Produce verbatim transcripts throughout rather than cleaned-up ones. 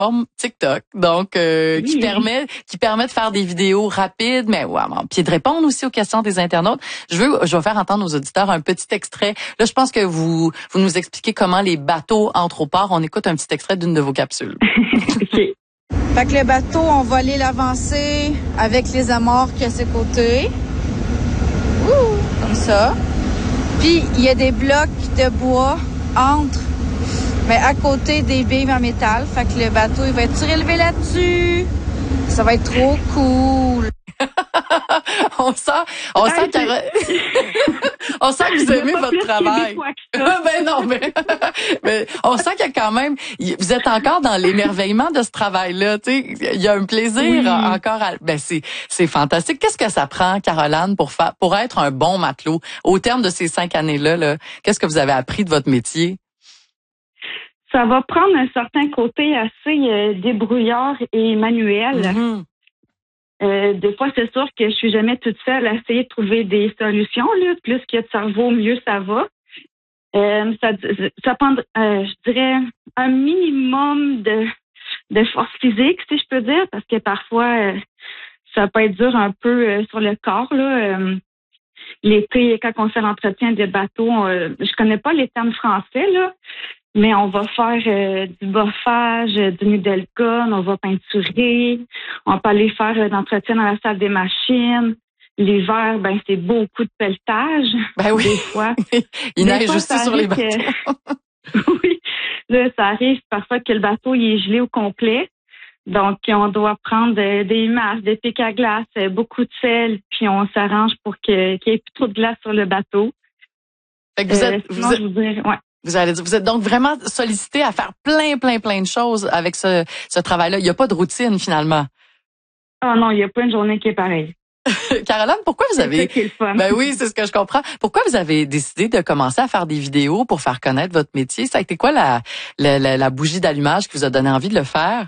plateforme TikTok, donc euh, Oui. qui permet qui permet de faire des vidéos rapides, mais ouais, puis de répondre aussi aux questions des internautes. Je veux je vais faire entendre aux auditeurs un petit extrait. Là, je pense que vous vous nous expliquez comment les bateaux entrent au port. On écoute un petit extrait d'une de vos capsules. OK. Fait que le bateau, on va aller l'avancer avec les amorques à ses côtés. Ouh, comme ça. Puis, il y a des blocs de bois entre, mais à côté des billes en métal. Fait que le bateau, il va être surélevé là-dessus. Ça va être trop cool. on sent, on sent que, on sent que vous aimez votre travail. ben non, mais, mais on sent qu'il y a quand même, vous êtes encore dans l'émerveillement de ce travail-là, tu sais. Il y a un plaisir oui. encore. À, ben c'est, c'est fantastique. Qu'est-ce que ça prend, Caroline, pour faire, pour être un bon matelot au terme de ces cinq années-là? Là, qu'est-ce que vous avez appris de votre métier? Ça va prendre un certain côté assez euh, débrouillard et manuel. Mm-hmm. Euh, des fois, c'est sûr que je suis jamais toute seule à essayer de trouver des solutions. Là. Plus qu'il y a de cerveau, mieux ça va. Euh, ça, ça prend, euh, je dirais, un minimum de, de force physique, si je peux dire, parce que parfois, euh, ça peut être dur un peu euh, sur le corps. Là. Euh, l'été, quand on fait l'entretien des bateaux, euh, je connais pas les termes français, là. Mais on va faire euh, du boffage, du noodle gun, on va peinturer, on peut aller faire euh, l'entretien dans la salle des machines. L'hiver, ben c'est beaucoup de pelletage. Ben oui. Des fois. Il neige aussi sur les bateaux. Que... oui. Là, ça arrive parfois que le bateau il est gelé au complet. Donc, on doit prendre euh, des masses, des pics à glace, euh, beaucoup de sel, puis on s'arrange pour que, qu'il n'y ait plus trop de glace sur le bateau. Fait que vous êtes, euh, sinon, vous êtes... je vous dirais, ouais. Vous allez dire, vous êtes donc vraiment sollicité à faire plein, plein, plein de choses avec ce, ce travail-là. Il n'y a pas de routine, finalement. Ah non, il n'y a pas une journée qui est pareille. Caroline, pourquoi vous avez... C'est ça qui est le fun. Ben oui, c'est ce que je comprends. Pourquoi vous avez décidé de commencer à faire des vidéos pour faire connaître votre métier? Ça a été quoi la, la, la, la bougie d'allumage qui vous a donné envie de le faire?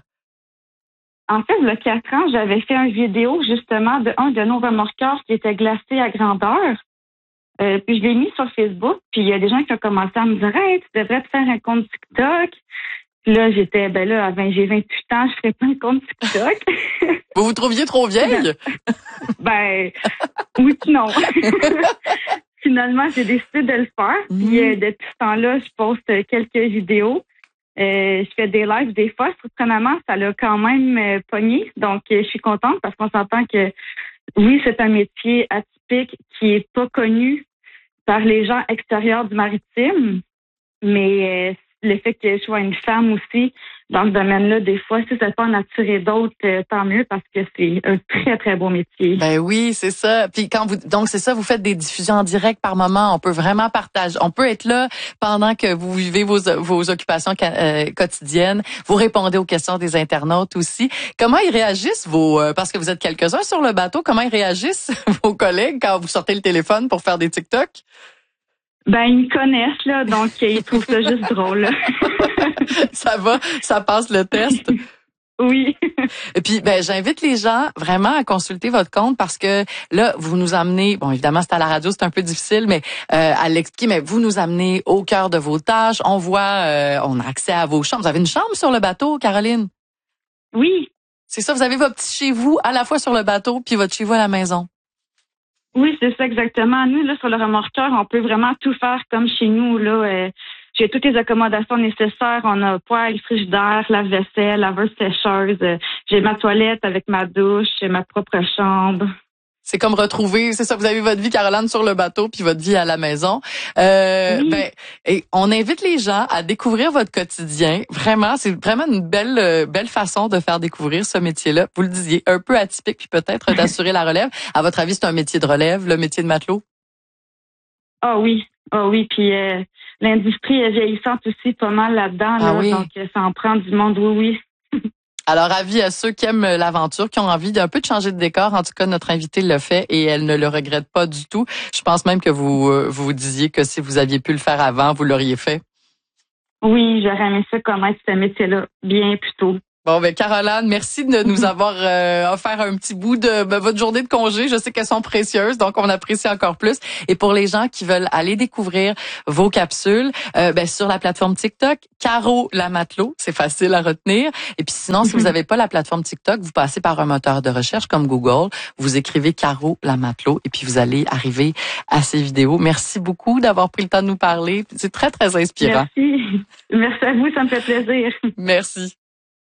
En fait, il y a quatre ans, j'avais fait une vidéo, justement, de un de nos remorqueurs qui était glacé à grandeur. Euh, puis je l'ai mis sur Facebook, puis il y a des gens qui ont commencé à me dire « Hey, tu devrais te faire un compte TikTok. » Puis là, j'étais, ben là, avant, j'ai vingt-huit ans, je ferais pas un compte TikTok. Vous vous trouviez trop vieille? ben, oui puis non. Finalement, j'ai décidé de le faire. Mm-hmm. Puis euh, depuis ce temps-là, je poste quelques vidéos. Euh, je fais des lives des fois. Surprenamment, ça l'a quand même euh, pogné. Donc, euh, je suis contente parce qu'on s'entend que oui, c'est un métier atypique qui est pas connu par les gens extérieurs du maritime, mais euh, le fait que je sois une femme aussi dans ce domaine-là, des fois, si ça peut en attirer d'autres, euh, tant mieux parce que c'est un très, très beau métier. Ben oui, c'est ça. Puis quand vous, donc c'est ça, vous faites des diffusions en direct par moment. On peut vraiment partager. On peut être là pendant que vous vivez vos, vos occupations euh, quotidiennes. Vous répondez aux questions des internautes aussi. Comment ils réagissent vos, euh, parce que vous êtes quelques-uns sur le bateau, comment ils réagissent vos collègues quand vous sortez le téléphone pour faire des TikTok? Ben, ils me connaissent, là, donc ils trouvent ça juste drôle. Ça va, ça passe le test. Oui. Et puis, ben, j'invite les gens vraiment à consulter votre compte parce que là, vous nous amenez, bon, évidemment, c'est à la radio, c'est un peu difficile, mais euh, à l'expliquer, mais vous nous amenez au cœur de vos tâches. On voit, euh, on a accès à vos chambres. Vous avez une chambre sur le bateau, Caroline? Oui. C'est ça, vous avez votre petit chez vous à la fois sur le bateau puis votre chez vous à la maison. Oui, c'est ça exactement. Nous, là, sur le remorqueur, on peut vraiment tout faire comme chez nous. Là, euh, j'ai toutes les accommodations nécessaires. On a poêle, frigidaire, lave-vaisselle, laveuse sécheuse. Euh, j'ai ma toilette avec ma douche, j'ai ma propre chambre. C'est comme retrouver, c'est ça, vous avez votre vie, Caroline, sur le bateau, puis votre vie à la maison. Euh, oui. Ben, et on invite les gens à découvrir votre quotidien. Vraiment, c'est vraiment une belle, euh, belle façon de faire découvrir ce métier-là. Vous le disiez, un peu atypique, puis peut-être d'assurer la relève. À votre avis, c'est un métier de relève, le métier de matelot? Ah oui, ah oui, puis euh, l'industrie est vieillissante aussi pas mal là-dedans, ah là, oui. donc ça en prend du monde, oui, oui. Alors, avis à ceux qui aiment l'aventure, qui ont envie d'un peu de changer de décor. En tout cas, notre invitée le fait et elle ne le regrette pas du tout. Je pense même que vous vous, vous disiez que si vous aviez pu le faire avant, vous l'auriez fait. Oui, j'aurais aimé ça connaître ce métier-là bien plus tôt. Bon, ben Caroline, merci de nous avoir euh, offert un petit bout de ben, votre journée de congé. Je sais qu'elles sont précieuses, donc on apprécie encore plus. Et pour les gens qui veulent aller découvrir vos capsules, euh, ben sur la plateforme TikTok, Caro la Matelot, c'est facile à retenir. Et puis sinon, si vous n'avez pas la plateforme TikTok, vous passez par un moteur de recherche comme Google, vous écrivez Caro la Matelot et puis vous allez arriver à ces vidéos. Merci beaucoup d'avoir pris le temps de nous parler. C'est très, très inspirant. Merci. Merci à vous, ça me fait plaisir. Merci.